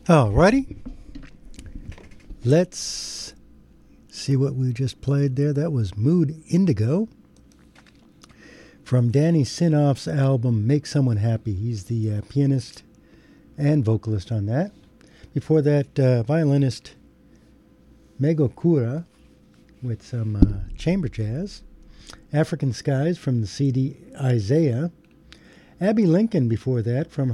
Alrighty. Let's see what we just played there. That was Mood Indigo from Danny Sinoff's album Make Someone Happy. He's the pianist and vocalist on that. Before that, violinist Megokura with some chamber jazz. African Skies from the CD Isaiah. Abby Lincoln before that from